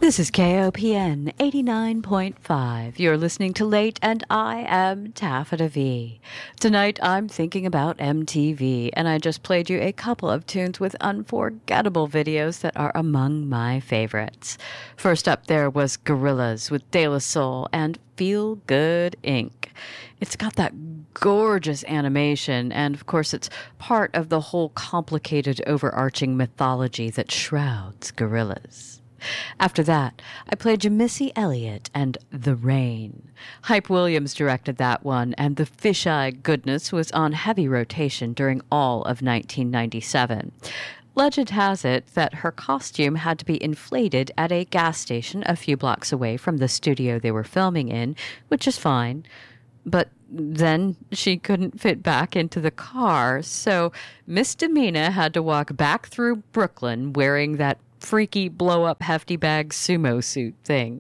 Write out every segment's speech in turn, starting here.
This is KOPN 89.5. You're listening to Late, and I am Taffeta V. Tonight, I'm thinking about MTV, and I just played you a couple of tunes with unforgettable videos that are among my favorites. First up there was Gorillaz with De La Soul and Feel Good Inc. It's got that gorgeous animation, and of course it's part of the whole complicated overarching mythology that shrouds Gorillaz. After that, I played you Missy Elliott and The Rain. Hype Williams directed that one, and the fisheye goodness was on heavy rotation during all of 1997. Legend has it that her costume had to be inflated at a gas station a few blocks away from the studio they were filming in, which is fine. But then she couldn't fit back into the car, so Miss Demeana had to walk back through Brooklyn wearing that freaky blow-up hefty bag sumo suit thing.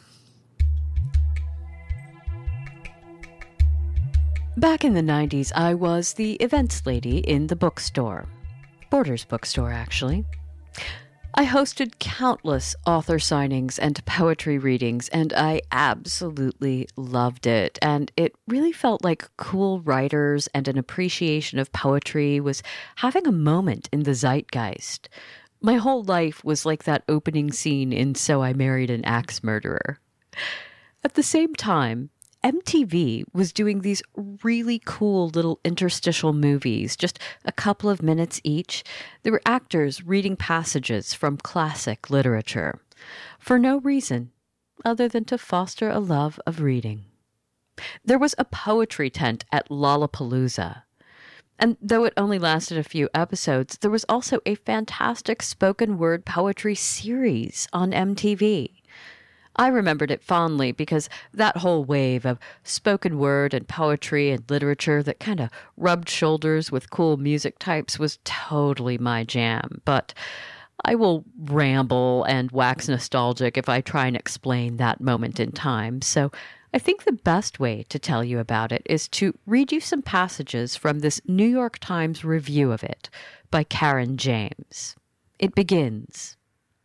Back in the 90s, I was the events lady in the bookstore. Borders bookstore, actually. I hosted countless author signings and poetry readings, and I absolutely loved it. And it really felt like cool writers and an appreciation of poetry was having a moment in the zeitgeist. My whole life was like that opening scene in So I Married an Axe Murderer. At the same time, MTV was doing these really cool little interstitial movies, just a couple of minutes each. There were actors reading passages from classic literature, for no reason other than to foster a love of reading. There was a poetry tent at Lollapalooza. And though it only lasted a few episodes, there was also a fantastic spoken word poetry series on MTV. I remembered it fondly because that whole wave of spoken word and poetry and literature that kind of rubbed shoulders with cool music types was totally my jam. But I will ramble and wax nostalgic if I try and explain that moment in time, so I think the best way to tell you about it is to read you some passages from this New York Times review of it by Karen James. It begins,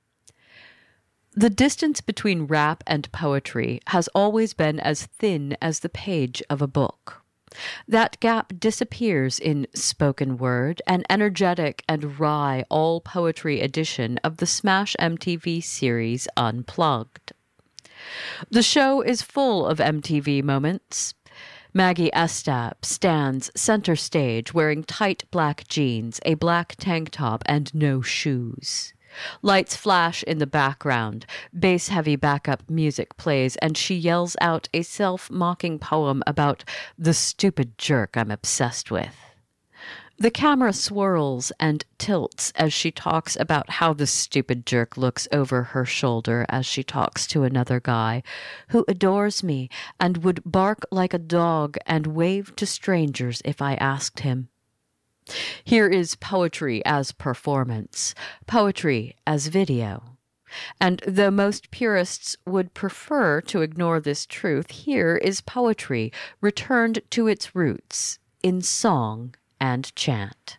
"The distance between rap and poetry has always been as thin as the page of a book. That gap disappears in Spoken Word, an energetic and wry all-poetry edition of the Smash MTV series Unplugged. The show is full of MTV moments. Maggie Estap stands center stage wearing tight black jeans, a black tank top, and no shoes. Lights flash in the background, bass-heavy backup music plays, and she yells out a self-mocking poem about the stupid jerk I'm obsessed with. The camera swirls and tilts as she talks about how the stupid jerk looks over her shoulder as she talks to another guy who adores me and would bark like a dog and wave to strangers if I asked him. Here is poetry as performance, poetry as video. And though most purists would prefer to ignore this truth, here is poetry returned to its roots in song and chant."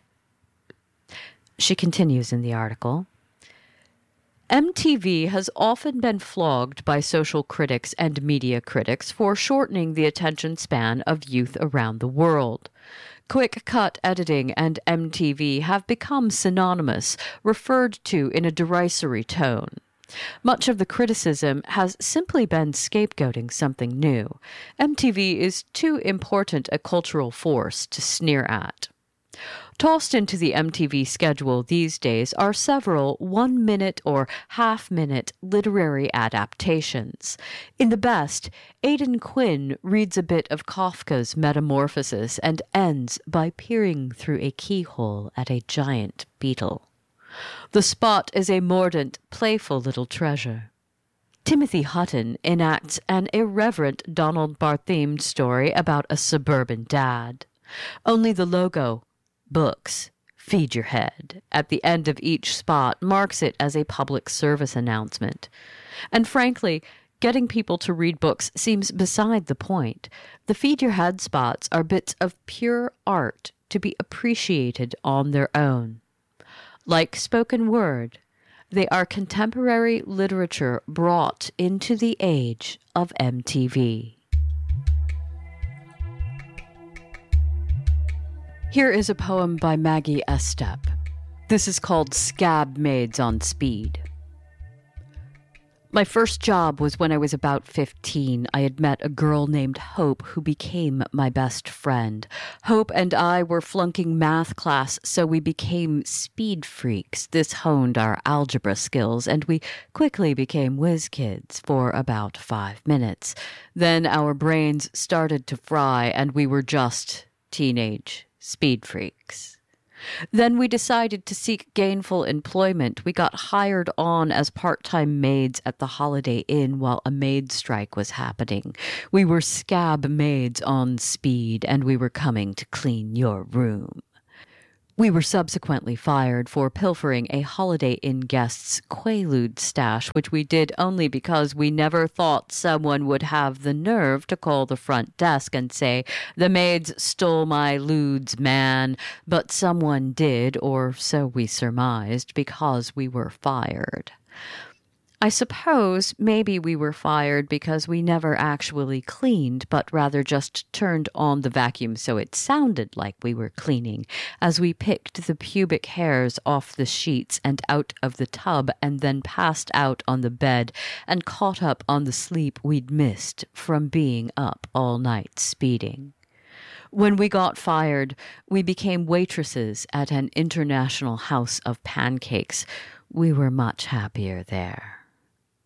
She continues in the article, "MTV has often been flogged by social critics and media critics for shortening the attention span of youth around the world. Quick-cut editing and MTV have become synonymous, referred to in a derisory tone. Much of the criticism has simply been scapegoating something new. MTV is too important a cultural force to sneer at. Tossed into the MTV schedule these days are several 1-minute or half-minute literary adaptations. In the best, Aidan Quinn reads a bit of Kafka's Metamorphosis and ends by peering through a keyhole at a giant beetle. The spot is a mordant, playful little treasure. Timothy Hutton enacts an irreverent Donald Barthelme story about a suburban dad. Only the logo, Books, Feed Your Head, at the end of each spot marks it as a public service announcement. And frankly, getting people to read books seems beside the point. The Feed Your Head spots are bits of pure art to be appreciated on their own. Like spoken word, They are contemporary literature brought into the age of MTV. Here is a poem by Maggie Estep. This is called Scab Maids on Speed. My first job was when I was about 15. I had met a girl named Hope who became my best friend. Hope and I were flunking math class, so we became speed freaks. This honed our algebra skills, and we quickly became whiz kids for about 5 minutes. Then our brains started to fry, and we were just teenage speed freaks. Then we decided to seek gainful employment. We got hired on as part-time maids at the Holiday Inn while a maid strike was happening. We were scab maids on speed, and we were coming to clean your room. We were subsequently fired for pilfering a Holiday Inn guest's Quaalude stash, which we did only because we never thought someone would have the nerve to call the front desk and say, "The maids stole my ludes, man." But someone did, or so we surmised, because we were fired. I suppose maybe we were fired because we never actually cleaned, but rather just turned on the vacuum so it sounded like we were cleaning, as we picked the pubic hairs off the sheets and out of the tub and then passed out on the bed and caught up on the sleep we'd missed from being up all night speeding. When we got fired, we became waitresses at an international house of pancakes. We were much happier there.